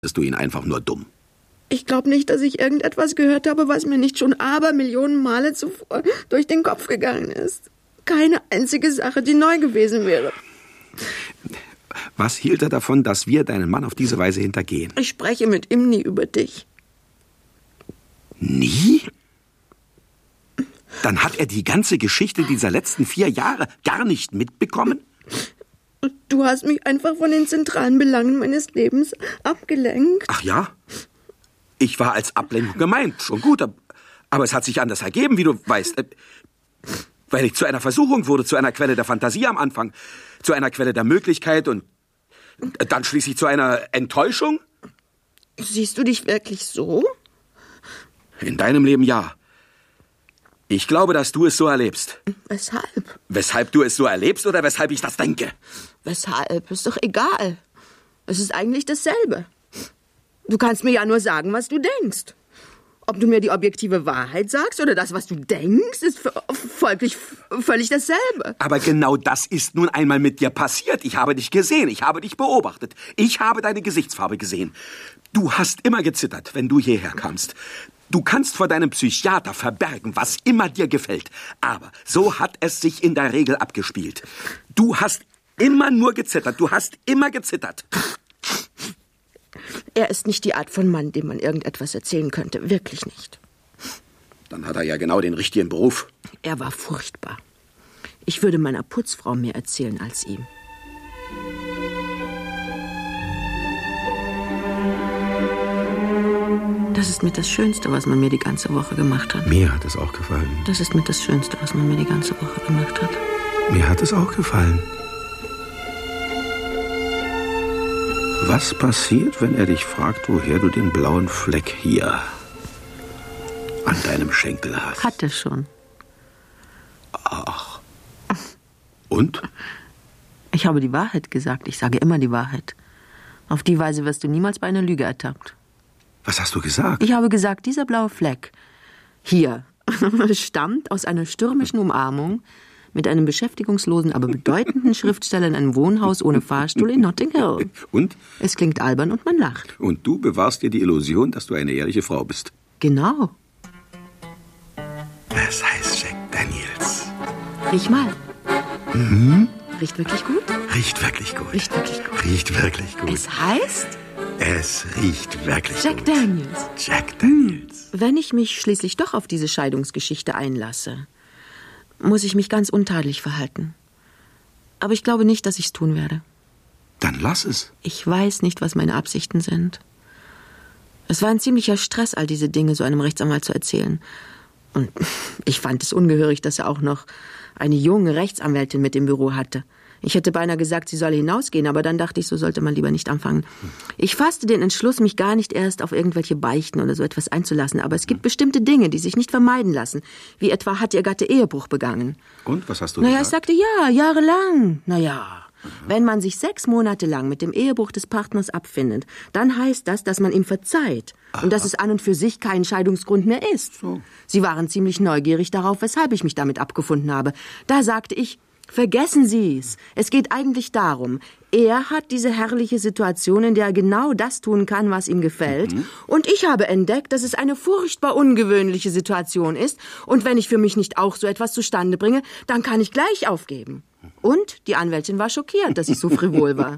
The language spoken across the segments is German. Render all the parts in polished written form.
findest du ihn einfach nur dumm. Ich glaube nicht, dass ich irgendetwas gehört habe, was mir nicht schon Abermillionen Male zuvor durch den Kopf gegangen ist. Keine einzige Sache, die neu gewesen wäre. Was hielt er davon, dass wir deinen Mann auf diese Weise hintergehen? Ich spreche mit ihm nie über dich. Nie? Dann hat er die ganze Geschichte dieser letzten 4 Jahre gar nicht mitbekommen? Du hast mich einfach von den zentralen Belangen meines Lebens abgelenkt. Ach ja? Ich war als Ablenkung gemeint, schon gut. Aber es hat sich anders ergeben, wie du weißt. Weil ich zu einer Versuchung wurde, zu einer Quelle der Fantasie am Anfang, zu einer Quelle der Möglichkeit und dann schließlich zu einer Enttäuschung. Siehst du dich wirklich so? In deinem Leben ja. Ich glaube, dass du es so erlebst. Weshalb? Weshalb du es so erlebst oder weshalb ich das denke? Weshalb? Ist doch egal. Es ist eigentlich dasselbe. Du kannst mir ja nur sagen, was du denkst. Ob du mir die objektive Wahrheit sagst oder das, was du denkst, ist folglich völlig dasselbe. Aber genau das ist nun einmal mit dir passiert. Ich habe dich gesehen, ich habe dich beobachtet. Ich habe deine Gesichtsfarbe gesehen. Du hast immer gezittert, wenn du hierher kamst. Du kannst vor deinem Psychiater verbergen, was immer dir gefällt. Aber so hat es sich in der Regel abgespielt. Du hast immer nur gezittert. Du hast immer gezittert. Er ist nicht die Art von Mann, dem man irgendetwas erzählen könnte. Wirklich nicht. Dann hat er ja genau den richtigen Beruf. Er war furchtbar. Ich würde meiner Putzfrau mehr erzählen als ihm. Das ist mit das Schönste, was man mir die ganze Woche gemacht hat. Mir hat es auch gefallen. Das ist mit das Schönste, was man mir die ganze Woche gemacht hat. Mir hat es auch gefallen. Was passiert, wenn er dich fragt, woher du den blauen Fleck hier an deinem Schenkel hast? Hatte schon. Ach. Und? Ich habe die Wahrheit gesagt. Ich sage immer die Wahrheit. Auf die Weise wirst du niemals bei einer Lüge ertappt. Was hast du gesagt? Ich habe gesagt, dieser blaue Fleck hier stammt aus einer stürmischen Umarmung mit einem beschäftigungslosen, aber bedeutenden Schriftsteller in einem Wohnhaus ohne Fahrstuhl in Notting Hill. Und? Es klingt albern und man lacht. Und du bewahrst dir die Illusion, dass du eine ehrliche Frau bist. Genau. Es heißt Jack Daniels. Riech mal. Mhm. Riecht wirklich gut? Riecht wirklich gut. Riecht wirklich gut. Riecht wirklich gut. Es heißt? Es riecht wirklich Jack gut. Daniels. Jack Daniels. Wenn ich mich schließlich doch auf diese Scheidungsgeschichte einlasse, muss ich mich ganz untadelig verhalten. Aber ich glaube nicht, dass ich es tun werde. Dann lass es. Ich weiß nicht, was meine Absichten sind. Es war ein ziemlicher Stress, all diese Dinge so einem Rechtsanwalt zu erzählen. Und ich fand es ungehörig, dass er auch noch eine junge Rechtsanwältin mit im Büro hatte. Ich hätte beinahe gesagt, sie solle hinausgehen, aber dann dachte ich, so sollte man lieber nicht anfangen. Ich fasste den Entschluss, mich gar nicht erst auf irgendwelche Beichten oder so etwas einzulassen, aber es gibt bestimmte Dinge, die sich nicht vermeiden lassen. Wie etwa hat ihr Gatte Ehebruch begangen. Und, was hast du gesagt? gesagt? Ich sagte ja, jahrelang. Wenn man sich 6 Monate lang mit dem Ehebruch des Partners abfindet, dann heißt das, dass man ihm verzeiht. Und dass es an und für sich kein Scheidungsgrund mehr ist. So. Sie waren ziemlich neugierig darauf, weshalb ich mich damit abgefunden habe. Da sagte ich, vergessen Sie es. Es geht eigentlich darum, er hat diese herrliche Situation, in der er genau das tun kann, was ihm gefällt. Und ich habe entdeckt, dass es eine furchtbar ungewöhnliche Situation ist. Und wenn ich für mich nicht auch so etwas zustande bringe, dann kann ich gleich aufgeben. Und die Anwältin war schockiert, dass ich so frivol war.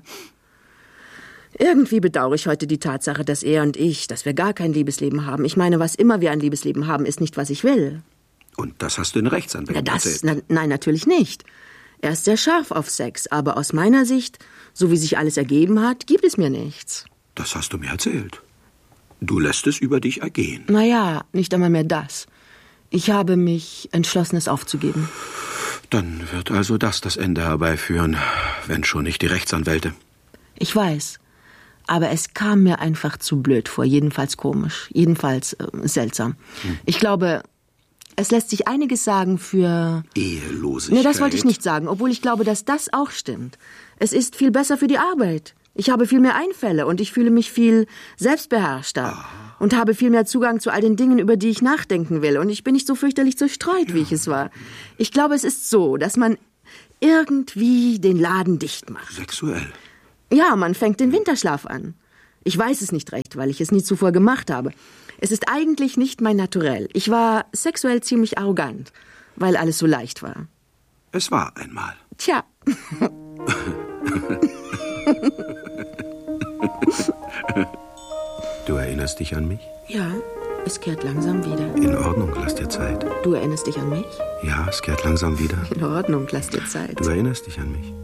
Irgendwie bedauere ich heute die Tatsache, dass er und ich, dass wir gar kein Liebesleben haben. Ich meine, was immer wir ein Liebesleben haben, ist nicht, was ich will. Und das hast du in Rechtsanwälten erzählt? Nein, natürlich nicht. Er ist sehr scharf auf Sex, aber aus meiner Sicht, so wie sich alles ergeben hat, gibt es mir nichts. Das hast du mir erzählt. Du lässt es über dich ergehen. Naja, nicht einmal mehr das. Ich habe mich entschlossen, es aufzugeben. Dann wird also das Ende herbeiführen, wenn schon nicht die Rechtsanwälte. Ich weiß, aber es kam mir einfach zu blöd vor, jedenfalls komisch, jedenfalls seltsam. Ich glaube, es lässt sich einiges sagen für Ehelosigkeit. Nee, das wollte ich nicht sagen, obwohl ich glaube, dass das auch stimmt. Es ist viel besser für die Arbeit. Ich habe viel mehr Einfälle und ich fühle mich viel selbstbeherrschter und habe viel mehr Zugang zu all den Dingen, über die ich nachdenken will. Und ich bin nicht so fürchterlich zerstreut, wie ich es war. Ich glaube, es ist so, dass man irgendwie den Laden dicht macht. Sexuell. Ja, man fängt den Winterschlaf an. Ich weiß es nicht recht, weil ich es nie zuvor gemacht habe. Es ist eigentlich nicht mein Naturell. Ich war sexuell ziemlich arrogant, weil alles so leicht war. Es war einmal. Tja. Du erinnerst dich an mich? Ja, es kehrt langsam wieder. In Ordnung, lass dir Zeit. Du erinnerst dich an mich? Ja, es kehrt langsam wieder. In Ordnung, lass dir Zeit. Du erinnerst dich an mich.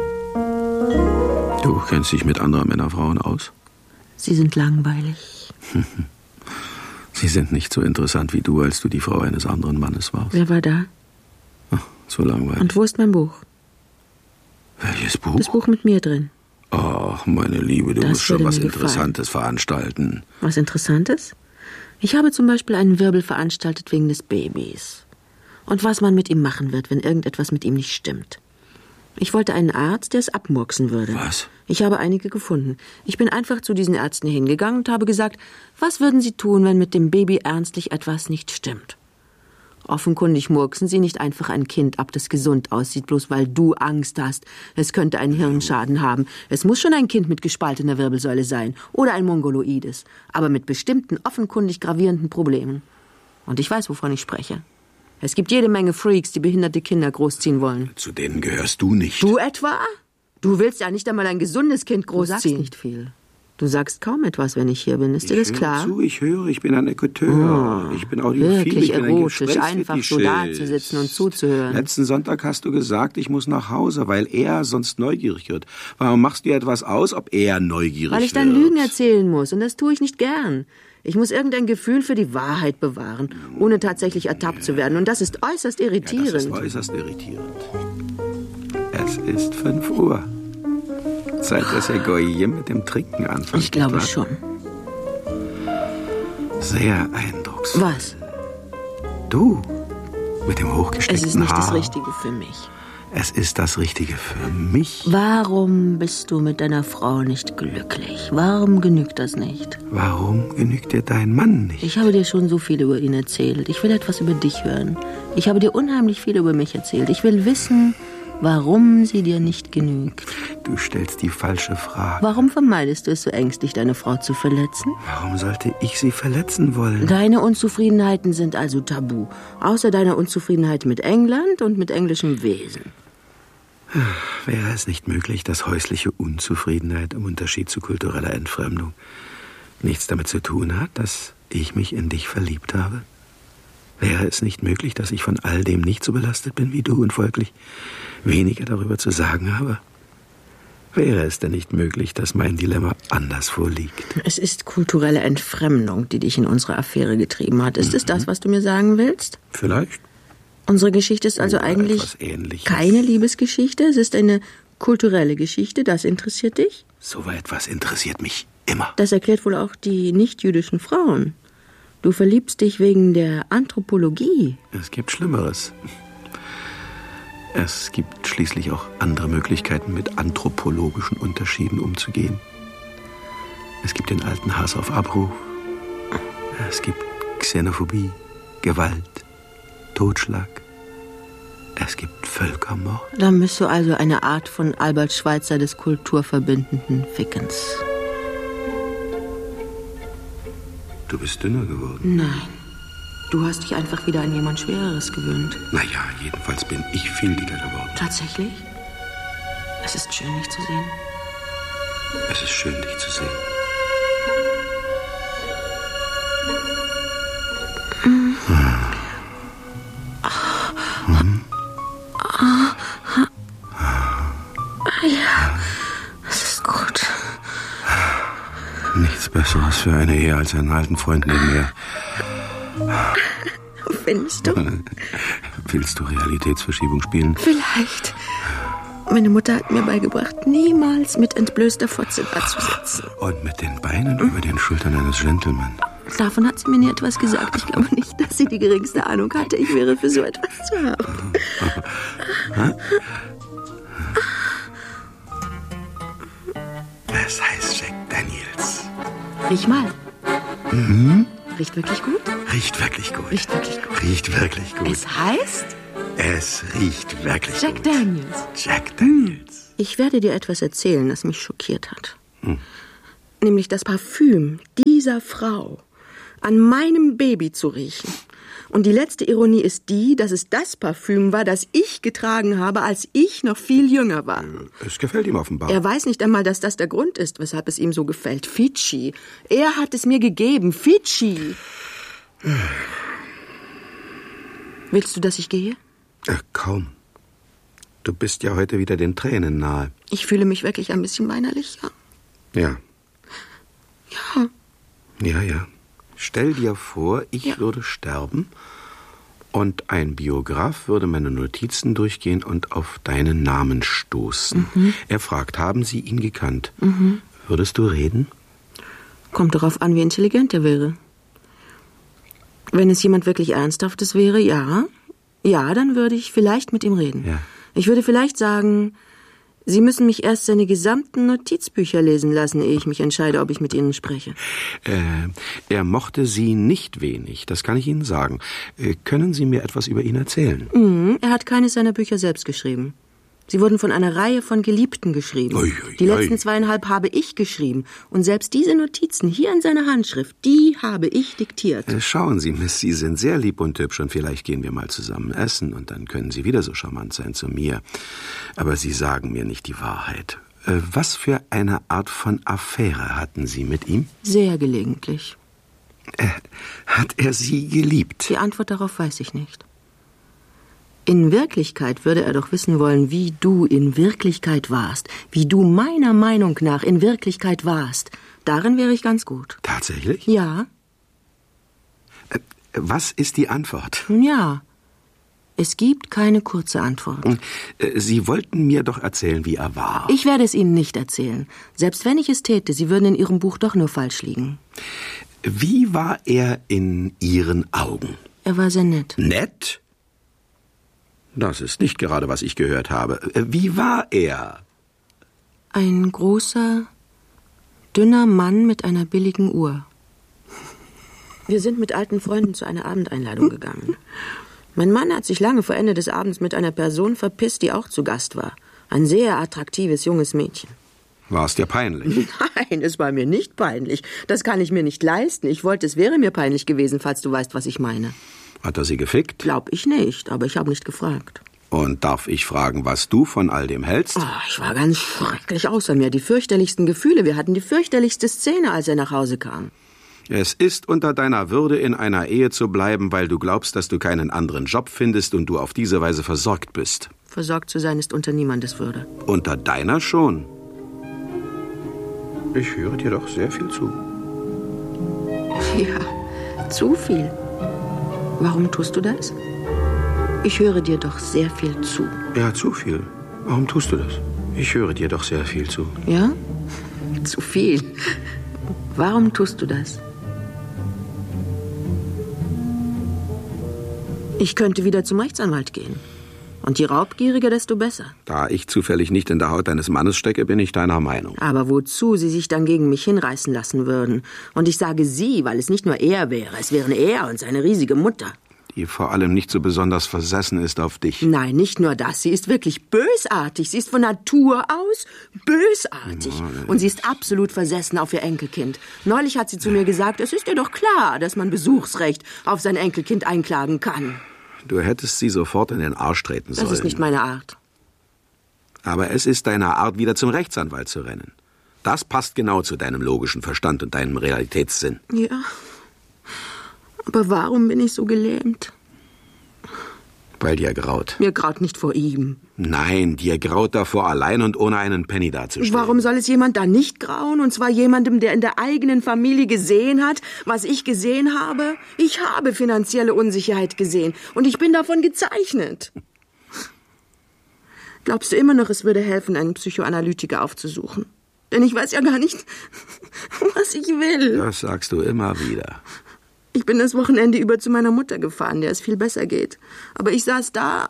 Du kennst dich mit anderen Männerfrauen aus? Sie sind langweilig. Sie sind nicht so interessant wie du, als du die Frau eines anderen Mannes warst. Wer war da? Ach, so langweilig. Und wo ist mein Buch? Welches Buch? Das Buch mit mir drin. Ach, meine Liebe, du Das musst schon würde was mir Interessantes veranstalten. Was Interessantes? Ich habe zum Beispiel einen Wirbel veranstaltet wegen des Babys. Und was man mit ihm machen wird, wenn irgendetwas mit ihm nicht stimmt. Ich wollte einen Arzt, der es abmurksen würde. Was? Ich habe einige gefunden. Ich bin einfach zu diesen Ärzten hingegangen und habe gesagt, was würden sie tun, wenn mit dem Baby ernstlich etwas nicht stimmt? Offenkundig murksen sie nicht einfach ein Kind ab, das gesund aussieht, bloß weil du Angst hast. Es könnte einen Hirnschaden haben. Es muss schon ein Kind mit gespaltener Wirbelsäule sein oder ein Mongoloides, aber mit bestimmten offenkundig gravierenden Problemen. Und ich weiß, wovon ich spreche. Es gibt jede Menge Freaks, die behinderte Kinder großziehen wollen. Zu denen gehörst du nicht. Du etwa? Du willst ja nicht einmal ein gesundes Kind großziehen. Du sagst nicht viel. Du sagst kaum etwas, wenn ich hier bin. Ist dir das klar? Ich höre, ich bin ein Écouteur. Ich bin audiophil, wirklich ich bin erotisch, ein einfach so dazusitzen und zuzuhören. Letzten Sonntag hast du gesagt, ich muss nach Hause, weil er sonst neugierig wird. Warum machst du dir etwas aus, ob er neugierig wird? Weil ich dann Lügen erzählen muss, und das tue ich nicht gern. Ich muss irgendein Gefühl für die Wahrheit bewahren, ohne tatsächlich ertappt zu werden. Und das ist äußerst irritierend. Ja, das ist äußerst irritierend. Es ist 5 Uhr. Zeit, dass Herr Goyer mit dem Trinken anfängt. Ich glaube schon. Sehr eindrucksvoll. Was? Du, mit dem hochgesteckten Haar. Es ist nicht das Richtige für mich. Es ist das Richtige für mich. Warum bist du mit deiner Frau nicht glücklich? Warum genügt das nicht? Warum genügt dir dein Mann nicht? Ich habe dir schon so viel über ihn erzählt. Ich will etwas über dich hören. Ich habe dir unheimlich viel über mich erzählt. Ich will wissen, warum sie dir nicht genügt. Du stellst die falsche Frage. Warum vermeidest du es so ängstlich, deine Frau zu verletzen? Warum sollte ich sie verletzen wollen? Deine Unzufriedenheiten sind also tabu. Außer deiner Unzufriedenheit mit England und mit englischem Wesen. Wäre es nicht möglich, dass häusliche Unzufriedenheit im Unterschied zu kultureller Entfremdung nichts damit zu tun hat, dass ich mich in dich verliebt habe? Wäre es nicht möglich, dass ich von all dem nicht so belastet bin wie du und folglich weniger darüber zu sagen habe? Wäre es denn nicht möglich, dass mein Dilemma anderswo liegt? Es ist kulturelle Entfremdung, die dich in unsere Affäre getrieben hat. Ist es das, was du mir sagen willst? Vielleicht. Unsere Geschichte ist also eigentlich keine Liebesgeschichte. Es ist eine kulturelle Geschichte. Das interessiert dich? So etwas interessiert mich immer. Das erklärt wohl auch die nicht-jüdischen Frauen. Du verliebst dich wegen der Anthropologie. Es gibt Schlimmeres. Es gibt schließlich auch andere Möglichkeiten, mit anthropologischen Unterschieden umzugehen. Es gibt den alten Hass auf Abruf. Es gibt Xenophobie, Gewalt, Totschlag. Es gibt Völkermord. Da bist du also eine Art von Albert Schweitzer des kulturverbindenden Fickens. Du bist dünner geworden. Nein. Du hast dich einfach wieder an jemand Schwereres gewöhnt. Naja, jedenfalls bin ich viel dicker geworden. Tatsächlich? Es ist schön, dich zu sehen. Es ist schön, dich zu sehen. Ja, es ist gut. Nichts Besseres für eine Ehe als einen alten Freund neben mir. Findest du? Willst du Realitätsverschiebung spielen? Vielleicht. Meine Mutter hat mir beigebracht, niemals mit entblößter Fotze dazusitzen. Und mit den Beinen über den Schultern eines Gentleman. Davon hat sie mir nie etwas gesagt. Ich glaube nicht, dass sie die geringste Ahnung hatte, ich wäre für so etwas zu haben. Es heißt Jack Daniels. Riech mal. Mhm. Riecht wirklich gut? Riecht wirklich gut. Riecht wirklich gut. Riecht wirklich gut. Es heißt? Es riecht wirklich Jack gut. Daniels. Jack Daniels. Ich werde dir etwas erzählen, das mich schockiert hat. nämlich das Parfüm dieser Frau an meinem Baby zu riechen. Und die letzte Ironie ist die, dass es das Parfüm war, das ich getragen habe, als ich noch viel jünger war. Es gefällt ihm offenbar. Er weiß nicht einmal, dass das der Grund ist, weshalb es ihm so gefällt. Fidschi. Er hat es mir gegeben. Fidschi. Willst du, dass ich gehe? Kaum. Du bist ja heute wieder den Tränen nahe. Ich fühle mich wirklich ein bisschen weinerlich, ja? Ja. Ja. Ja, ja. Stell dir vor, ich würde sterben und ein Biograf würde meine Notizen durchgehen und auf deinen Namen stoßen. Er fragt, haben Sie ihn gekannt? Würdest du reden? Kommt darauf an, wie intelligent er wäre. Wenn es jemand wirklich Ernsthaftes wäre, ja. Ja, dann würde ich vielleicht mit ihm reden. Ja. Ich würde vielleicht sagen, Sie müssen mich erst seine gesamten Notizbücher lesen lassen, ehe ich mich entscheide, ob ich mit Ihnen spreche. Er mochte Sie nicht wenig, das kann ich Ihnen sagen. Können Sie mir etwas über ihn erzählen? Er hat keines seiner Bücher selbst geschrieben. Sie wurden von einer Reihe von Geliebten geschrieben. Die letzten 2,5 habe ich geschrieben. Und selbst diese Notizen hier in seiner Handschrift, die habe ich diktiert. Schauen Sie, Miss, Sie sind sehr lieb und hübsch und vielleicht gehen wir mal zusammen essen und dann können Sie wieder so charmant sein zu mir. Aber Sie sagen mir nicht die Wahrheit. Was für eine Art von Affäre hatten Sie mit ihm? Sehr gelegentlich. Hat er Sie geliebt? Die Antwort darauf weiß ich nicht. In Wirklichkeit würde er doch wissen wollen, wie du in Wirklichkeit warst. Wie du meiner Meinung nach in Wirklichkeit warst. Darin wäre ich ganz gut. Tatsächlich? Ja. Was ist die Antwort? Nun ja. Es gibt keine kurze Antwort. Sie wollten mir doch erzählen, wie er war. Ich werde es Ihnen nicht erzählen. Selbst wenn ich es täte, Sie würden in Ihrem Buch doch nur falsch liegen. Wie war er in Ihren Augen? Er war sehr nett. Nett? Das ist nicht gerade, was ich gehört habe. Wie war er? Ein großer, dünner Mann mit einer billigen Uhr. Wir sind mit alten Freunden zu einer Abendeinladung gegangen. Mein Mann hat sich lange vor Ende des Abends mit einer Person verpisst, die auch zu Gast war. Ein sehr attraktives junges Mädchen. War es dir peinlich? Nein, es war mir nicht peinlich. Das kann ich mir nicht leisten. Ich wollte, es wäre mir peinlich gewesen, falls du weißt, was ich meine. Hat er sie gefickt? Glaub ich nicht, aber ich habe nicht gefragt. Und darf ich fragen, was du von all dem hältst? Ich war ganz schrecklich außer mir. Die fürchterlichsten Gefühle. Wir hatten die fürchterlichste Szene, als er nach Hause kam. Es ist unter deiner Würde, in einer Ehe zu bleiben, weil du glaubst, dass du keinen anderen Job findest und du auf diese Weise versorgt bist. Versorgt zu sein ist unter niemandes Würde. Unter deiner schon. Ich höre dir doch sehr viel zu. Ja, zu viel. Warum tust du das? Ich höre dir doch sehr viel zu. Ja, zu viel. Warum tust du das? Ich höre dir doch sehr viel zu. Ja? Zu viel. Warum tust du das? Ich könnte wieder zum Rechtsanwalt gehen. Und je raubgieriger, desto besser. Da ich zufällig nicht in der Haut deines Mannes stecke, bin ich deiner Meinung. Aber wozu sie sich dann gegen mich hinreißen lassen würden? Und ich sage sie, weil es nicht nur er wäre. Es wären er und seine riesige Mutter. Die vor allem nicht so besonders versessen ist auf dich. Nein, nicht nur das. Sie ist wirklich bösartig. Sie ist von Natur aus bösartig. Und sie ist absolut versessen auf ihr Enkelkind. Neulich hat sie zu mir gesagt, es ist ihr doch klar, dass man Besuchsrecht auf sein Enkelkind einklagen kann. Du hättest sie sofort in den Arsch treten sollen. Das ist nicht meine Art. Aber es ist deine Art, wieder zum Rechtsanwalt zu rennen. Das passt genau zu deinem logischen Verstand und deinem Realitätssinn. Ja. Aber warum bin ich so gelähmt? Weil dir graut. Mir graut nicht vor ihm. Nein, dir graut davor, allein und ohne einen Penny dazustehen. Warum soll es jemand da nicht grauen? Und zwar jemandem, der in der eigenen Familie gesehen hat, was ich gesehen habe? Ich habe finanzielle Unsicherheit gesehen. Und ich bin davon gezeichnet. Glaubst du immer noch, es würde helfen, einen Psychoanalytiker aufzusuchen? Denn ich weiß ja gar nicht, was ich will. Das sagst du immer wieder. Ich bin das Wochenende über zu meiner Mutter gefahren, der es viel besser geht. Aber ich saß da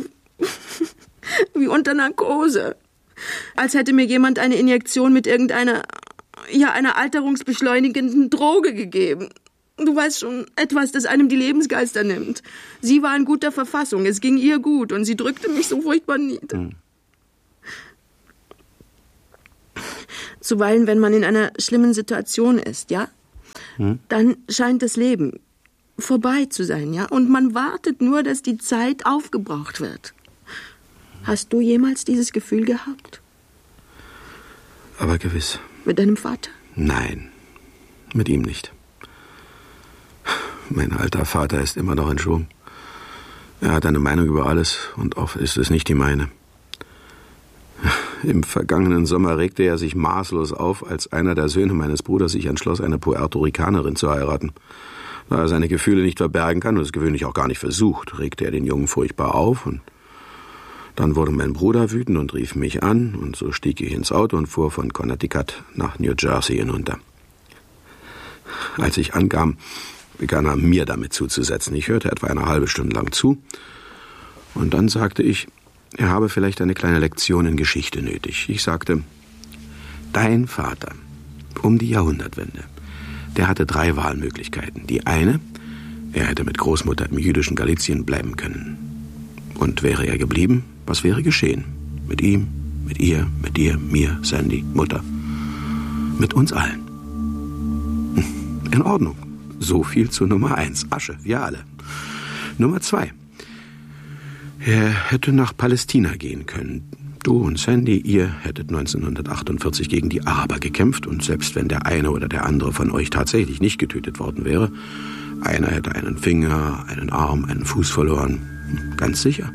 wie unter Narkose. Als hätte mir jemand eine Injektion mit einer alterungsbeschleunigenden Droge gegeben. Du weißt schon, etwas, das einem die Lebensgeister nimmt. Sie war in guter Verfassung, es ging ihr gut und sie drückte mich so furchtbar nieder. Zuweilen, wenn man in einer schlimmen Situation ist, ja? Dann scheint das Leben vorbei zu sein, ja? Und man wartet nur, dass die Zeit aufgebraucht wird. Hast du jemals dieses Gefühl gehabt? Aber gewiss. Mit deinem Vater? Nein, mit ihm nicht. Mein alter Vater ist immer noch in Schwung. Er hat eine Meinung über alles und oft ist es nicht die meine. Im vergangenen Sommer regte er sich maßlos auf, als einer der Söhne meines Bruders sich entschloss, eine Puerto-Ricanerin zu heiraten. Da er seine Gefühle nicht verbergen kann und es gewöhnlich auch gar nicht versucht, regte er den Jungen furchtbar auf und dann wurde mein Bruder wütend und rief mich an und so stieg ich ins Auto und fuhr von Connecticut nach New Jersey hinunter. Als ich ankam, begann er mir damit zuzusetzen. Ich hörte etwa eine halbe Stunde lang zu und dann sagte ich, er habe vielleicht eine kleine Lektion in Geschichte nötig. Ich sagte, dein Vater, um die Jahrhundertwende, der hatte 3 Wahlmöglichkeiten. Die eine, er hätte mit Großmutter im jüdischen Galizien bleiben können. Und wäre er geblieben, was wäre geschehen? Mit ihm, mit ihr, mit dir, mir, Sandy, Mutter. Mit uns allen. In Ordnung. So viel zu Nummer 1. Asche, wir alle. Nummer 2. Er hätte nach Palästina gehen können. Du und Sandy, ihr hättet 1948 gegen die Araber gekämpft und selbst wenn der eine oder der andere von euch tatsächlich nicht getötet worden wäre, einer hätte einen Finger, einen Arm, einen Fuß verloren. Ganz sicher.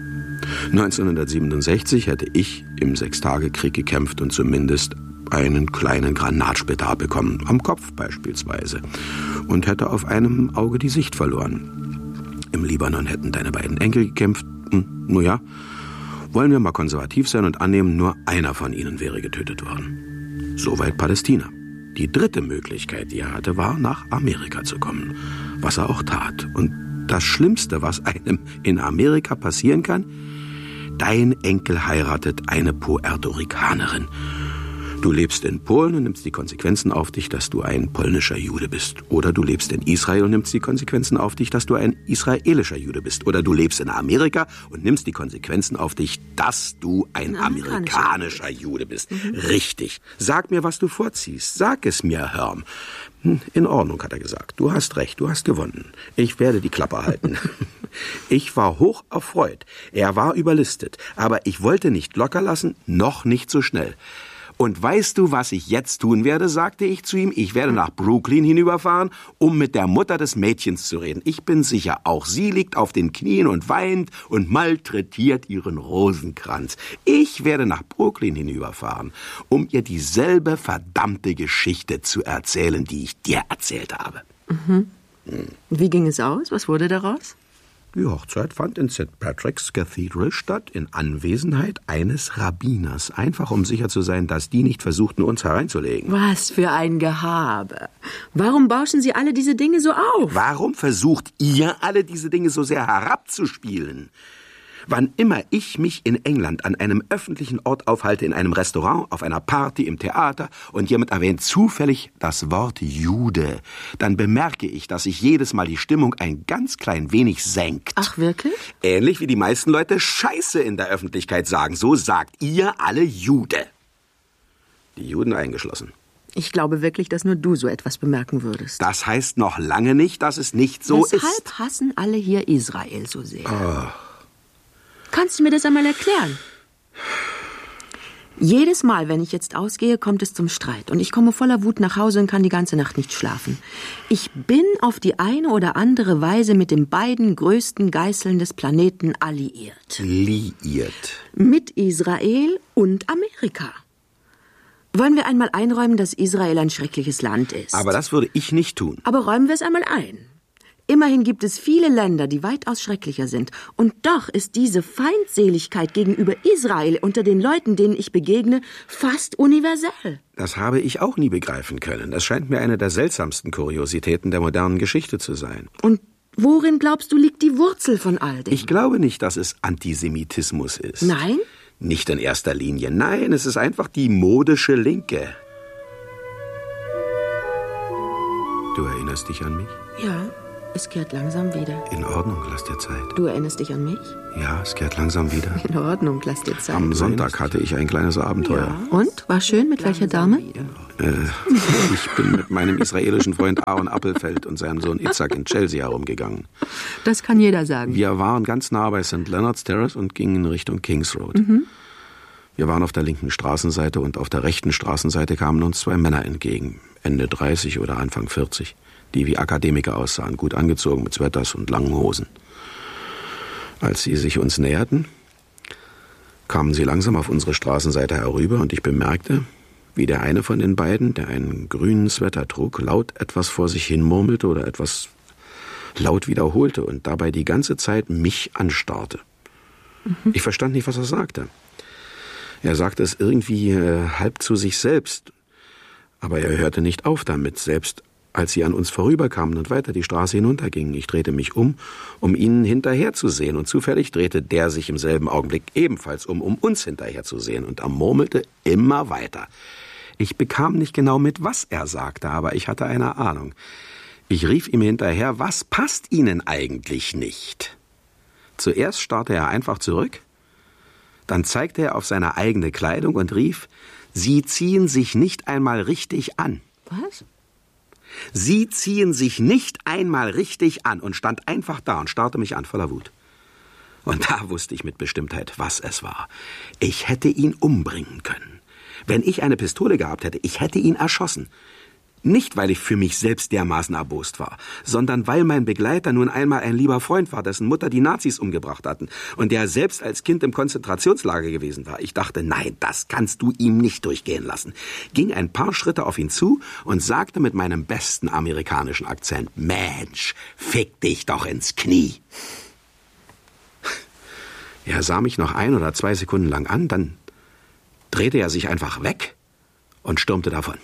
1967 hätte ich im Sechstagekrieg gekämpft und zumindest einen kleinen Granatsplitter abbekommen, am Kopf beispielsweise, und hätte auf einem Auge die Sicht verloren. Im Libanon hätten deine beiden Enkel gekämpft. Naja, wollen wir mal konservativ sein und annehmen, nur einer von ihnen wäre getötet worden. Soweit Palästina. Die dritte Möglichkeit, die er hatte, war, nach Amerika zu kommen, was er auch tat. Und das Schlimmste, was einem in Amerika passieren kann, dein Enkel heiratet eine Puerto-Ricanerin. Du lebst in Polen und nimmst die Konsequenzen auf dich, dass du ein polnischer Jude bist. Oder du lebst in Israel und nimmst die Konsequenzen auf dich, dass du ein israelischer Jude bist. Oder du lebst in Amerika und nimmst die Konsequenzen auf dich, dass du ein amerikanischer Jude bist. Richtig. Sag mir, was du vorziehst. Sag es mir, Herm. In Ordnung, hat er gesagt. Du hast recht, du hast gewonnen. Ich werde die Klappe halten. Ich war hoch erfreut. Er war überlistet. Aber ich wollte nicht locker lassen, noch nicht so schnell. Und weißt du, was ich jetzt tun werde, sagte ich zu ihm. Ich werde nach Brooklyn hinüberfahren, um mit der Mutter des Mädchens zu reden. Ich bin sicher, auch sie liegt auf den Knien und weint und malträtiert ihren Rosenkranz. Ich werde nach Brooklyn hinüberfahren, um ihr dieselbe verdammte Geschichte zu erzählen, die ich dir erzählt habe. Wie ging es aus? Was wurde daraus? Die Hochzeit fand in St. Patrick's Cathedral statt, in Anwesenheit eines Rabbiners. Einfach, um sicher zu sein, dass die nicht versuchten, uns hereinzulegen. Was für ein Gehabe. Warum bauschen Sie alle diese Dinge so auf? Warum versucht ihr alle diese Dinge so sehr herabzuspielen? Wann immer ich mich in England an einem öffentlichen Ort aufhalte, in einem Restaurant, auf einer Party, im Theater und jemand erwähnt zufällig das Wort Jude, dann bemerke ich, dass sich jedes Mal die Stimmung ein ganz klein wenig senkt. Ach, wirklich? Ähnlich wie die meisten Leute Scheiße in der Öffentlichkeit sagen. So sagt ihr alle Jude. Die Juden eingeschlossen. Ich glaube wirklich, dass nur du so etwas bemerken würdest. Das heißt noch lange nicht, dass es nicht so ist. Weshalb hassen alle hier Israel so sehr? Oh. Kannst du mir das einmal erklären? Jedes Mal, wenn ich jetzt ausgehe, kommt es zum Streit. Und ich komme voller Wut nach Hause und kann die ganze Nacht nicht schlafen. Ich bin auf die eine oder andere Weise mit den beiden größten Geißeln des Planeten alliiert. Liiert. Mit Israel und Amerika. Wollen wir einmal einräumen, dass Israel ein schreckliches Land ist? Aber das würde ich nicht tun. Aber räumen wir es einmal ein. Immerhin gibt es viele Länder, die weitaus schrecklicher sind. Und doch ist diese Feindseligkeit gegenüber Israel unter den Leuten, denen ich begegne, fast universell. Das habe ich auch nie begreifen können. Das scheint mir eine der seltsamsten Kuriositäten der modernen Geschichte zu sein. Und worin, glaubst du, liegt die Wurzel von all dem? Ich glaube nicht, dass es Antisemitismus ist. Nein? Nicht in erster Linie. Nein, es ist einfach die modische Linke. Du erinnerst dich an mich? Ja. Es kehrt langsam wieder. In Ordnung, lass dir Zeit. Du erinnerst dich an mich? Ja, es kehrt langsam wieder. In Ordnung, lass dir Zeit. Am Sonntag hatte ich ein kleines Abenteuer. Ja. Und? War schön? Mit welcher Dame? Ich bin mit meinem israelischen Freund Aaron Appelfeld und seinem Sohn Itzhak in Chelsea herumgegangen. Das kann jeder sagen. Wir waren ganz nah bei St. Leonard's Terrace und gingen in Richtung Kings Road. Wir waren auf der linken Straßenseite und auf der rechten Straßenseite kamen uns 2 Männer entgegen, Ende 30 oder Anfang 40, die wie Akademiker aussahen, gut angezogen mit Sweaters und langen Hosen. Als sie sich uns näherten, kamen sie langsam auf unsere Straßenseite herüber und ich bemerkte, wie der eine von den beiden, der einen grünen Sweater trug, laut etwas vor sich hin murmelte oder etwas laut wiederholte und dabei die ganze Zeit mich anstarrte. Ich verstand nicht, was er sagte. Er sagte es irgendwie halb zu sich selbst, aber er hörte nicht auf damit, selbst als sie an uns vorüberkamen und weiter die Straße hinuntergingen. Ich drehte mich um ihnen hinterherzusehen, und zufällig drehte der sich im selben Augenblick ebenfalls um uns hinterherzusehen, und er murmelte immer weiter. Ich bekam nicht genau mit, was er sagte, aber ich hatte eine Ahnung. Ich rief ihm hinterher, was passt Ihnen eigentlich nicht? Zuerst starrte er einfach zurück, dann zeigte er auf seine eigene Kleidung und rief, Sie ziehen sich nicht einmal richtig an. Was? Sie ziehen sich nicht einmal richtig an, und stand einfach da und starrte mich an voller Wut. Und da wusste ich mit Bestimmtheit, was es war. Ich hätte ihn umbringen können. Wenn ich eine Pistole gehabt hätte, ich hätte ihn erschossen. Nicht, weil ich für mich selbst dermaßen erbost war, sondern weil mein Begleiter nun einmal ein lieber Freund war, dessen Mutter die Nazis umgebracht hatten und der selbst als Kind im Konzentrationslager gewesen war. Ich dachte, nein, das kannst du ihm nicht durchgehen lassen. Ging ein paar Schritte auf ihn zu und sagte mit meinem besten amerikanischen Akzent, Mensch, fick dich doch ins Knie. Er sah mich noch 1 oder 2 Sekunden lang an, dann drehte er sich einfach weg und stürmte davon.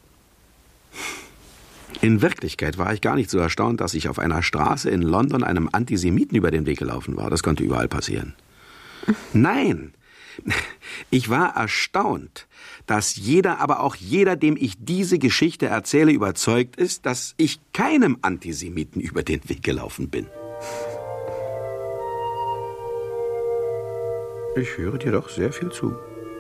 In Wirklichkeit war ich gar nicht so erstaunt, dass ich auf einer Straße in London einem Antisemiten über den Weg gelaufen war. Das konnte überall passieren. Nein, ich war erstaunt, dass jeder, aber auch jeder, dem ich diese Geschichte erzähle, überzeugt ist, dass ich keinem Antisemiten über den Weg gelaufen bin. Ich höre dir doch sehr viel zu.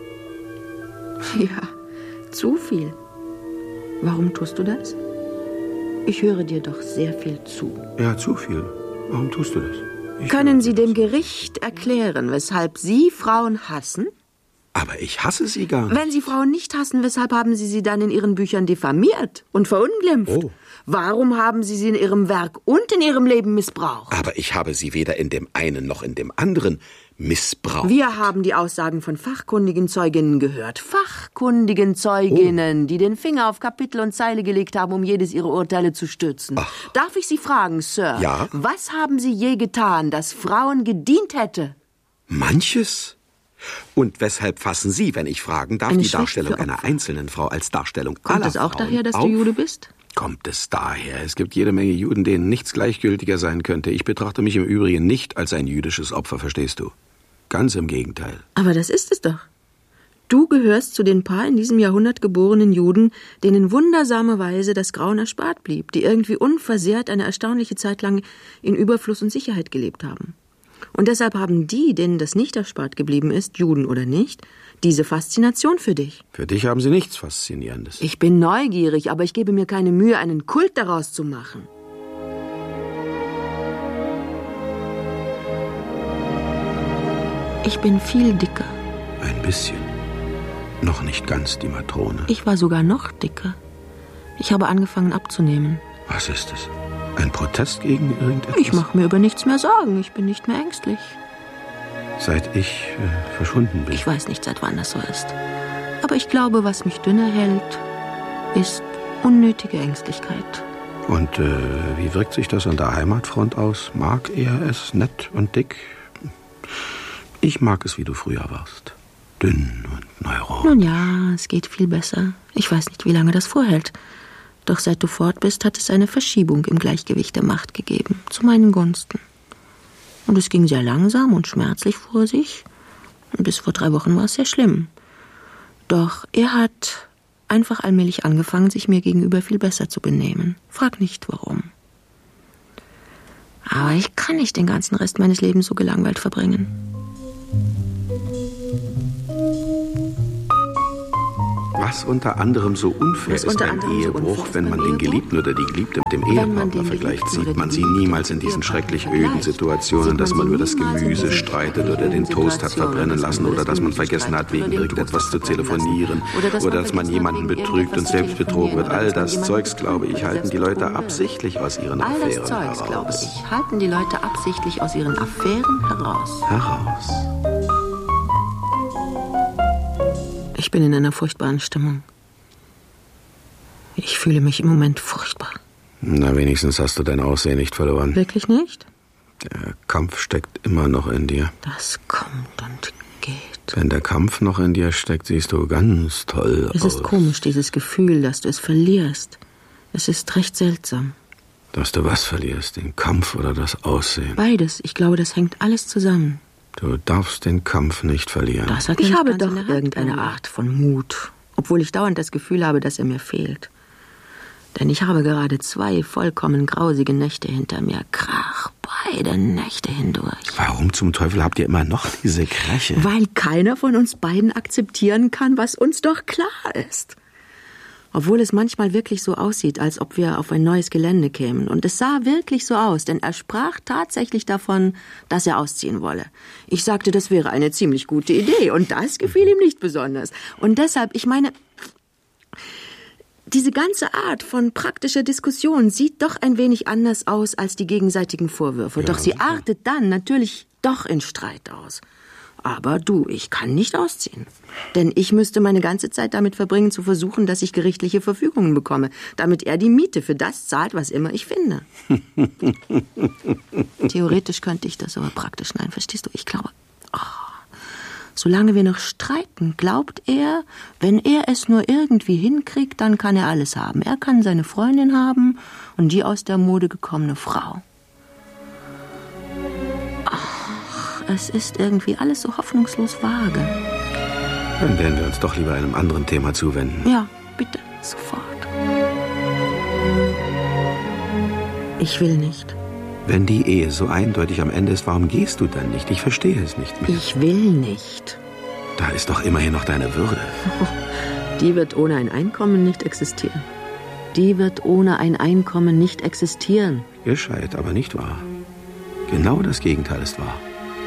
Ja, zu viel. Warum tust du das? Ich höre dir doch sehr viel zu. Ja, zu viel. Warum tust du das? Können Sie dem Gericht erklären, weshalb Sie Frauen hassen? Aber ich hasse sie gar nicht. Wenn Sie Frauen nicht hassen, weshalb haben Sie sie dann in Ihren Büchern diffamiert und verunglimpft? Oh. Warum haben Sie sie in Ihrem Werk und in Ihrem Leben missbraucht? Aber ich habe sie weder in dem einen noch in dem anderen missbraucht. Wir haben die Aussagen von fachkundigen Zeuginnen gehört. Fachkundigen Zeuginnen, die den Finger auf Kapitel und Zeile gelegt haben, um jedes ihrer Urteile zu stützen. Ach. Darf ich Sie fragen, Sir? Ja? Was haben Sie je getan, das Frauen gedient hätte? Manches? Und weshalb fassen Sie, wenn ich fragen darf, Eine die Schrift Darstellung für einer Opfer. einzelnen Frau als Darstellung Kommt aller es auch Frauen daher, dass auf? du Jude bist? Kommt es daher. Es gibt jede Menge Juden, denen nichts gleichgültiger sein könnte. Ich betrachte mich im Übrigen nicht als ein jüdisches Opfer, verstehst du? Ganz im Gegenteil. Aber das ist es doch. Du gehörst zu den paar in diesem Jahrhundert geborenen Juden, denen wundersamerweise das Grauen erspart blieb, die irgendwie unversehrt eine erstaunliche Zeit lang in Überfluss und Sicherheit gelebt haben. Und deshalb haben die, denen das nicht erspart geblieben ist, Juden oder nicht, diese Faszination für dich. Für dich haben sie nichts Faszinierendes. Ich bin neugierig, aber ich gebe mir keine Mühe, einen Kult daraus zu machen. Ich bin viel dicker. Ein bisschen. Noch nicht ganz die Matrone. Ich war sogar noch dicker. Ich habe angefangen abzunehmen. Was ist es? Ein Protest gegen irgendetwas? Ich mache mir über nichts mehr Sorgen. Ich bin nicht mehr ängstlich. Seit ich verschwunden bin. Ich weiß nicht, seit wann das so ist. Aber ich glaube, was mich dünner hält, ist unnötige Ängstlichkeit. Und wie wirkt sich das an der Heimatfront aus? Mag er es nett und dick? Ich mag es, wie du früher warst. Dünn und neurot. Nun ja, es geht viel besser. Ich weiß nicht, wie lange das vorhält. Doch seit du fort bist, hat es eine Verschiebung im Gleichgewicht der Macht gegeben. Zu meinen Gunsten. Und es ging sehr langsam und schmerzlich vor sich. Und bis vor 3 Wochen war es sehr schlimm. Doch er hat einfach allmählich angefangen, sich mir gegenüber viel besser zu benehmen. Frag nicht, warum. Aber ich kann nicht den ganzen Rest meines Lebens so gelangweilt verbringen. Was unter anderem so unfair ist beim Ehebruch, wenn man den Geliebten oder die Geliebte mit dem Ehepartner vergleicht, sieht man sie niemals in diesen schrecklich öden Situationen, dass man über das Gemüse streitet oder den Toast hat verbrennen lassen oder dass man vergessen hat, wegen irgendetwas zu telefonieren oder dass man jemanden betrügt und selbst betrogen wird. All das Zeugs, glaube ich, halten die Leute absichtlich aus ihren Affären heraus. Halten die Leute absichtlich aus ihren Affären heraus. Ich bin in einer furchtbaren Stimmung. Ich fühle mich im Moment furchtbar. Na, wenigstens hast du dein Aussehen nicht verloren. Wirklich nicht? Der Kampf steckt immer noch in dir. Das kommt und geht. Wenn der Kampf noch in dir steckt, siehst du ganz toll aus. Es ist komisch, dieses Gefühl, dass du es verlierst. Es ist recht seltsam. Dass du was verlierst, den Kampf oder das Aussehen? Beides. Ich glaube, das hängt alles zusammen. Du darfst den Kampf nicht verlieren. Ich habe doch irgendeine Art von Mut, obwohl ich dauernd das Gefühl habe, dass er mir fehlt. Denn ich habe gerade 2 vollkommen grausige Nächte hinter mir. Krach, beide Nächte hindurch. Warum zum Teufel habt ihr immer noch diese Kräche? Weil keiner von uns beiden akzeptieren kann, was uns doch klar ist. Obwohl es manchmal wirklich so aussieht, als ob wir auf ein neues Gelände kämen. Und es sah wirklich so aus, denn er sprach tatsächlich davon, dass er ausziehen wolle. Ich sagte, das wäre eine ziemlich gute Idee und das gefiel ihm nicht besonders. Und deshalb, ich meine, diese ganze Art von praktischer Diskussion sieht doch ein wenig anders aus als die gegenseitigen Vorwürfe. Ja, doch sie artet dann natürlich doch in Streit aus. Aber du, ich kann nicht ausziehen. Denn ich müsste meine ganze Zeit damit verbringen, zu versuchen, dass ich gerichtliche Verfügungen bekomme, damit er die Miete für das zahlt, was immer ich finde. Theoretisch könnte ich das, aber praktisch nein, verstehst du? Ich glaube, solange wir noch streiten, glaubt er, wenn er es nur irgendwie hinkriegt, dann kann er alles haben. Er kann seine Freundin haben und die aus der Mode gekommene Frau. Es ist irgendwie alles so hoffnungslos vage. Dann werden wir uns doch lieber einem anderen Thema zuwenden. Ja, bitte, sofort. Ich will nicht. Wenn die Ehe so eindeutig am Ende ist, warum gehst du dann nicht? Ich verstehe es nicht mehr. Ich will nicht. Da ist doch immerhin noch deine Würde. Die wird ohne ein Einkommen nicht existieren. Die wird ohne ein Einkommen nicht existieren. Gescheit, aber nicht wahr. Genau das Gegenteil ist wahr.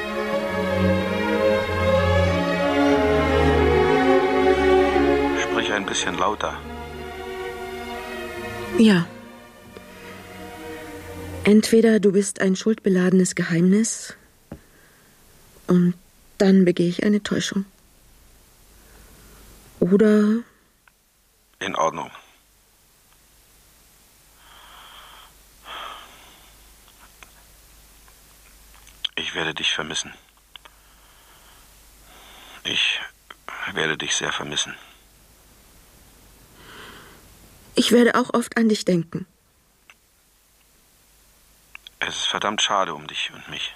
Sprich ein bisschen lauter. Ja. Entweder du bist ein schuldbeladenes Geheimnis und dann begehe ich eine Täuschung. Oder... In Ordnung. Ich werde dich vermissen. Ich werde dich sehr vermissen. Ich werde auch oft an dich denken. Es ist verdammt schade um dich und mich.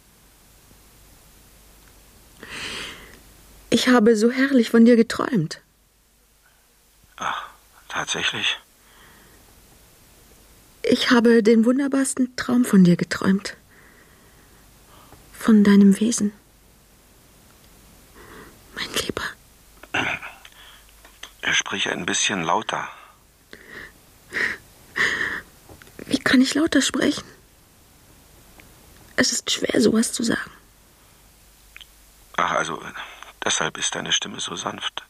Ich habe so herrlich von dir geträumt. Ach, tatsächlich? Ich habe den wunderbarsten Traum von dir geträumt. Von deinem Wesen. Mein Lieber. Sprich ein bisschen lauter. Wie kann ich lauter sprechen? Es ist schwer, sowas zu sagen. Ach, also, deshalb ist deine Stimme so sanft.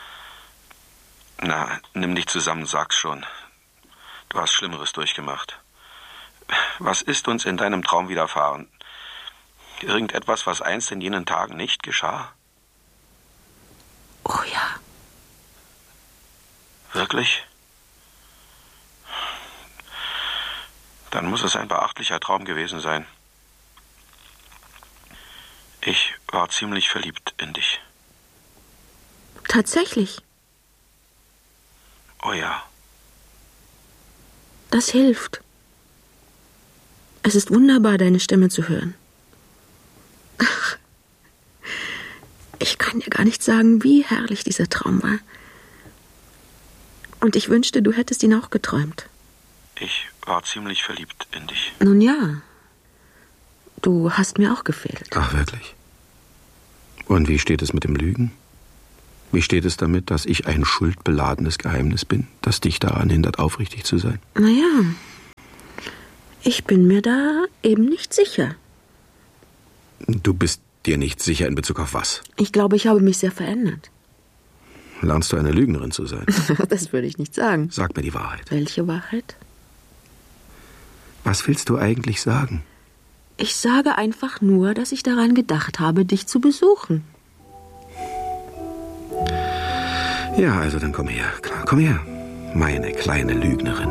Na, nimm dich zusammen, sag's schon. Du hast Schlimmeres durchgemacht. Was ist uns in deinem Traum widerfahren? Irgendetwas, was einst in jenen Tagen nicht geschah? Oh ja. Wirklich? Dann muss es ein beachtlicher Traum gewesen sein. Ich war ziemlich verliebt in dich. Tatsächlich? Oh ja. Das hilft. Es ist wunderbar, deine Stimme zu hören. Ach, ich kann dir gar nicht sagen, wie herrlich dieser Traum war. Und ich wünschte, du hättest ihn auch geträumt. Ich war ziemlich verliebt in dich. Nun ja, Du hast mir auch gefehlt. Ach, wirklich? Und wie steht es mit dem Lügen? Wie steht es damit, dass ich ein schuldbeladenes Geheimnis bin, das dich daran hindert, aufrichtig zu sein? Naja, ich bin mir da eben nicht sicher. Du bist dir nicht sicher in Bezug auf was? Ich glaube, ich habe mich sehr verändert. Lernst du eine Lügnerin zu sein? Das würde ich nicht sagen. Sag mir die Wahrheit. Welche Wahrheit? Was willst du eigentlich sagen? Ich sage einfach nur, dass ich daran gedacht habe, dich zu besuchen. Ja, also dann komm her. Klar, komm her. Meine kleine Lügnerin.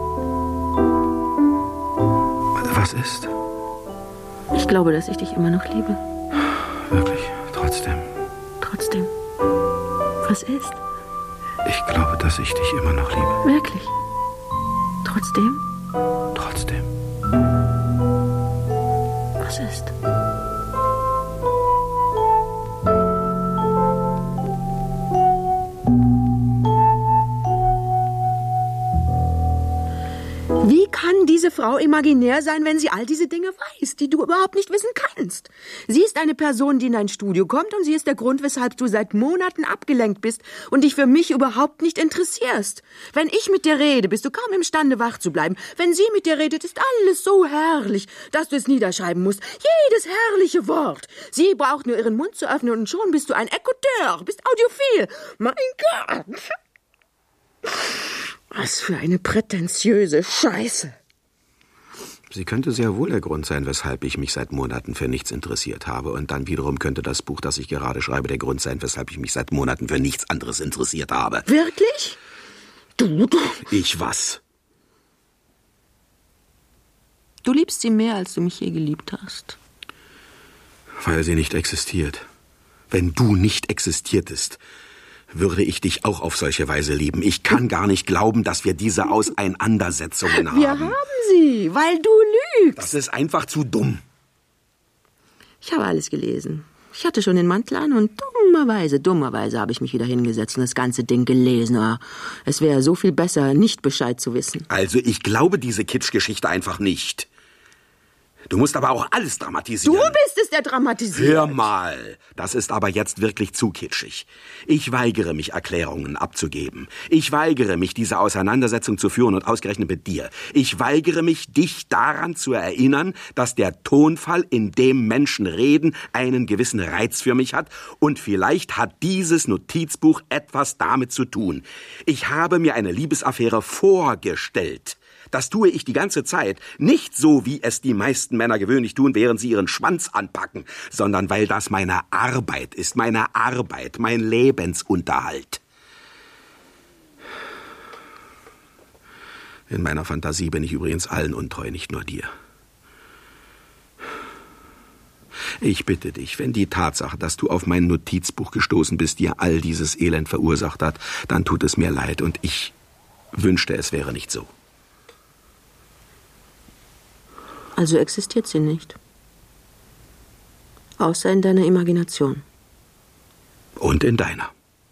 Was ist? Ich glaube, dass ich dich immer noch liebe. Wirklich? Trotzdem? Trotzdem. Was ist? Ich glaube, dass ich dich immer noch liebe. Wirklich? Trotzdem? Trotzdem. Was ist? Wie kann diese Frau imaginär sein, wenn sie all diese Dinge weiß, die du überhaupt nicht wissen kannst? Sie ist eine Person, die in dein Studio kommt, und sie ist der Grund, weshalb du seit Monaten abgelenkt bist und dich für mich überhaupt nicht interessierst. Wenn ich mit dir rede, bist du kaum imstande, wach zu bleiben. Wenn sie mit dir redet, ist alles so herrlich, dass du es niederschreiben musst. Jedes herrliche Wort. Sie braucht nur ihren Mund zu öffnen, und schon bist du ein Écouteur, bist audiophil. Mein Gott! Was für eine prätentiöse Scheiße. Sie könnte sehr wohl der Grund sein, weshalb ich mich seit Monaten für nichts interessiert habe. Und dann wiederum könnte das Buch, das ich gerade schreibe, der Grund sein, weshalb ich mich seit Monaten für nichts anderes interessiert habe. Wirklich? Du. Ich was? Du liebst sie mehr, als du mich je geliebt hast. Weil sie nicht existiert. Wenn du nicht existiertest, würde ich dich auch auf solche Weise lieben. Ich kann gar nicht glauben, dass wir diese Auseinandersetzungen haben. Wir haben sie, weil du lügst. Das ist einfach zu dumm. Ich habe alles gelesen. Ich hatte schon den Mantel an und dummerweise habe ich mich wieder hingesetzt und das ganze Ding gelesen. Oh, es wäre so viel besser, nicht Bescheid zu wissen. Also ich glaube diese Kitschgeschichte einfach nicht. Du musst aber auch alles dramatisieren. Du bist es, der dramatisiert. Hör mal, das ist aber jetzt wirklich zu kitschig. Ich weigere mich, Erklärungen abzugeben. Ich weigere mich, diese Auseinandersetzung zu führen und ausgerechnet mit dir. Ich weigere mich, dich daran zu erinnern, dass der Tonfall, in dem Menschen reden, einen gewissen Reiz für mich hat und vielleicht hat dieses Notizbuch etwas damit zu tun. Ich habe mir eine Liebesaffäre vorgestellt. Das tue ich die ganze Zeit, nicht so, wie es die meisten Männer gewöhnlich tun, während sie ihren Schwanz anpacken, sondern weil das meine Arbeit ist, mein Lebensunterhalt. In meiner Fantasie bin ich übrigens allen untreu, nicht nur dir. Ich bitte dich, wenn die Tatsache, dass du auf mein Notizbuch gestoßen bist, dir all dieses Elend verursacht hat, dann tut es mir leid und ich wünschte, es wäre nicht so. Also existiert sie nicht. Außer in deiner Imagination. Und in deiner.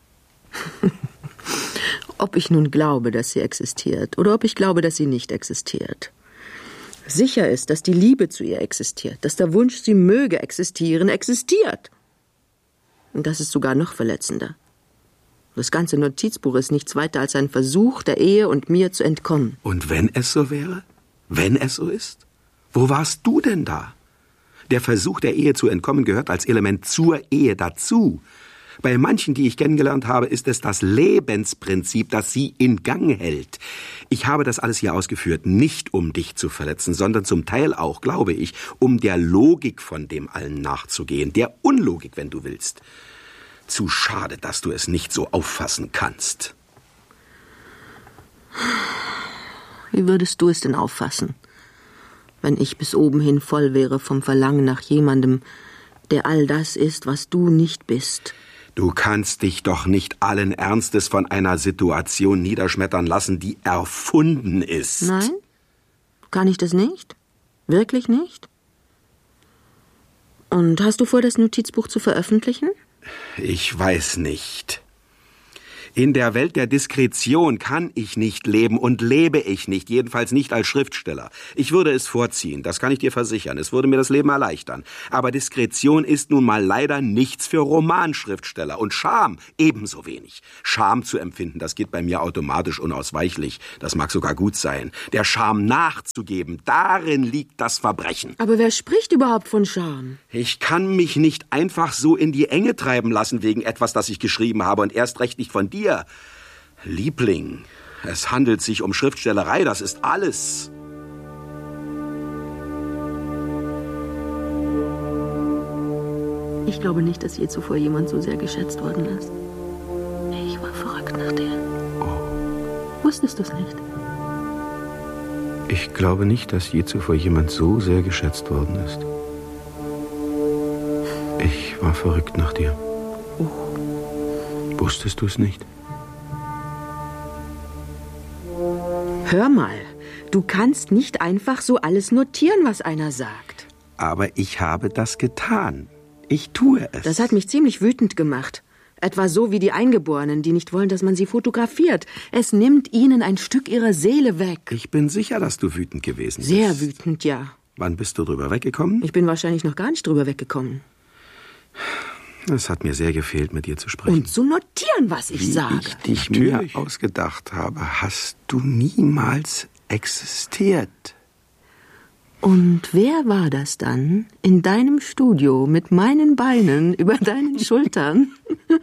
Ob ich nun glaube, dass sie existiert, oder ob ich glaube, dass sie nicht existiert. Sicher ist, dass die Liebe zu ihr existiert, dass der Wunsch, sie möge existieren, existiert. Und das ist sogar noch verletzender. Das ganze Notizbuch ist nichts weiter als ein Versuch, der Ehe und mir zu entkommen. Und wenn es so wäre? Wenn es so ist? Wo warst du denn da? Der Versuch, der Ehe zu entkommen, gehört als Element zur Ehe dazu. Bei manchen, die ich kennengelernt habe, ist es das Lebensprinzip, das sie in Gang hält. Ich habe das alles hier ausgeführt, nicht um dich zu verletzen, sondern zum Teil auch, glaube ich, um der Logik von dem allen nachzugehen. Der Unlogik, wenn du willst. Zu schade, dass du es nicht so auffassen kannst. Wie würdest du es denn auffassen, wenn ich bis oben hin voll wäre vom Verlangen nach jemandem, der all das ist, was du nicht bist? Du kannst dich doch nicht allen Ernstes von einer Situation niederschmettern lassen, die erfunden ist. Nein? Kann ich das nicht? Wirklich nicht? Und hast du vor, das Notizbuch zu veröffentlichen? Ich weiß nicht. In der Welt der Diskretion kann ich nicht leben und lebe ich nicht, jedenfalls nicht als Schriftsteller. Ich würde es vorziehen, das kann ich dir versichern. Es würde mir das Leben erleichtern. Aber Diskretion ist nun mal leider nichts für Romanschriftsteller. Und Scham ebenso wenig. Scham zu empfinden, das geht bei mir automatisch unausweichlich. Das mag sogar gut sein. Der Scham nachzugeben, darin liegt das Verbrechen. Aber wer spricht überhaupt von Scham? Ich kann mich nicht einfach so in die Enge treiben lassen wegen etwas, das ich geschrieben habe und erst recht nicht von dir. Liebling, es handelt sich um Schriftstellerei, das ist alles. Ich glaube nicht, dass je zuvor jemand so sehr geschätzt worden ist. Ich war verrückt nach dir. Oh. Wusstest du es nicht? Ich glaube nicht, dass je zuvor jemand so sehr geschätzt worden ist. Ich war verrückt nach dir. Oh. Wusstest du es nicht? Hör mal, du kannst nicht einfach so alles notieren, was einer sagt. Aber ich habe das getan. Ich tue es. Das hat mich ziemlich wütend gemacht. Etwa so wie die Eingeborenen, die nicht wollen, dass man sie fotografiert. Es nimmt ihnen ein Stück ihrer Seele weg. Ich bin sicher, dass du wütend gewesen bist. Sehr wütend, ja. Wann bist du drüber weggekommen? Ich bin wahrscheinlich noch gar nicht drüber weggekommen. Es hat mir sehr gefehlt, mit dir zu sprechen. Und zu notieren, was ich sage. Wie ich mir ausgedacht habe, hast du niemals existiert. Und wer war das dann in deinem Studio mit meinen Beinen über deinen Schultern?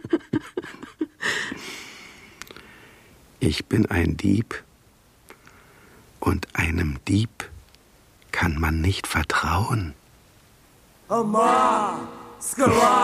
Ich bin ein Dieb. Und einem Dieb kann man nicht vertrauen.